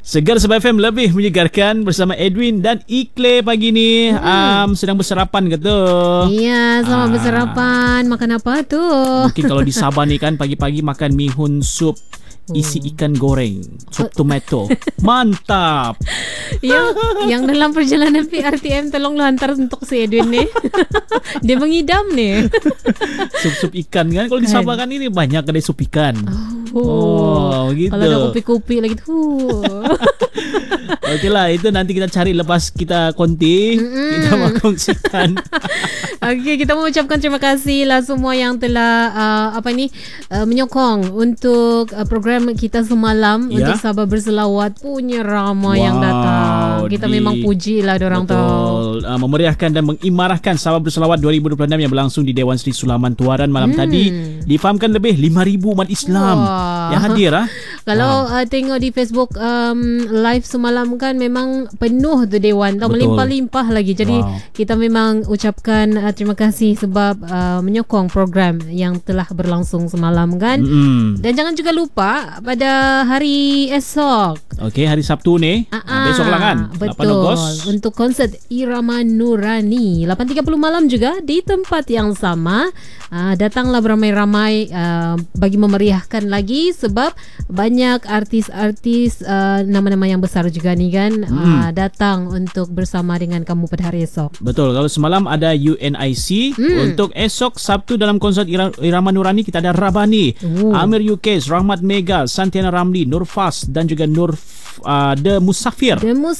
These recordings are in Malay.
Segar Sabah FM lebih menyegarkan bersama Edwin dan Ikle pagi ni. Sedang bersarapan ke tu? Iya, selamat bersarapan. Makan apa tu? Mungkin kalau di Sabah ni kan pagi-pagi makan mihun sup isi ikan goreng, sup tomato. Mantap. Yang dalam perjalanan PRTM tolonglah hantar untuk si Edwin ni. Dia mengidam ni. Sup-sup ikan kan. Kalau di Sabah kan ini banyak kedai sup ikan. Oh, gitu. Kalau ada kopi-kopi lagi tu. Okeylah, itu nanti kita cari lepas kita konti. Kita mau kongsikan. Okey, kita mengucapkan terima kasih lah semua yang telah menyokong untuk program kita semalam untuk Sabah Berselawat. Punya ramai yang datang. Kita memang pujilah diorang tu. Memeriahkan dan mengimarahkan Sabah Berselawat 2026 yang berlangsung di Dewan Seri Sulaman Tuaran malam tadi. Difahamkan lebih 5,000 umat Islam yang hadir. Kalau tengok di Facebook live semalam kan memang penuh tu Dewan tau, melimpah-limpah lagi. Jadi kita memang ucapkan terima kasih sebab menyokong program yang telah berlangsung semalam kan. Dan jangan juga lupa pada hari esok. Okey, hari Sabtu ni. Besok lah kan. Betul. 8 Ogos. Untuk konsert Irama Nurani 8.30 malam juga di tempat yang sama. Datanglah beramai-ramai bagi memeriahkan lagi sebab banyak artis-artis nama-nama yang besar juga ni kan datang untuk bersama dengan kamu pada hari esok. Betul. Kalau semalam ada UNIC, untuk esok Sabtu dalam konsert Irama Nurani kita ada Rabani, Amir Yukes, Rahmat Mega, Santiana Ramli, Nurfas dan juga The Musafir.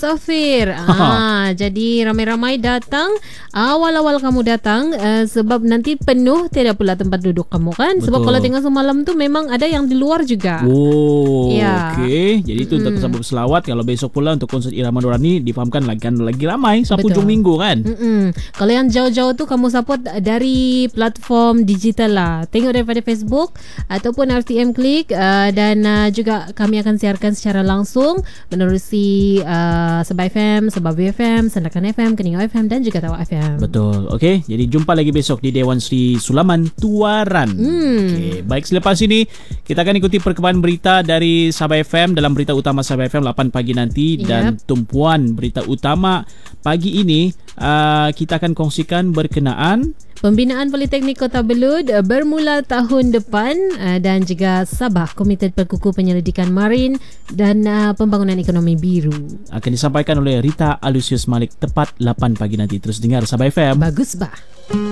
Jadi ramai-ramai datang. Awal-awal kamu datang sebab nanti penuh tiada pula tempat duduk kamu kan. Betul. Sebab kalau tengok semalam tu memang ada yang di luar juga. Okey. Jadi itu untuk Sabah Berselawat. Kalau besok pula untuk konsert Irama Nurani difahamkan lagi ramai sampai hujung minggu kan. Kalau yang jauh-jauh tu kamu support dari platform digital lah. Tengok daripada Facebook ataupun RTM Klik dan juga kami akan siarkan secara langsung menerusi Sabah FM, Sabah BFM, Sandakan FM, Keningau FM dan juga Tawak FM. Betul. Okey, jadi jumpa lagi besok di Dewan Seri Sulaman Tuaran. Okey, baik, selepas ini kita akan ikuti perkembangan berita dari Sabah FM dalam berita utama Sabah FM 8 pagi nanti. Dan tumpuan berita utama pagi ini kita akan kongsikan berkenaan Pembinaan Politeknik Kota Belud bermula tahun depan dan juga Sabah komited perkuku penyelidikan marin dan pembangunan ekonomi biru. Akan disampaikan oleh Rita Alusius Malik tepat 8 pagi nanti. Terus dengar Sabah FM. Bagus bah.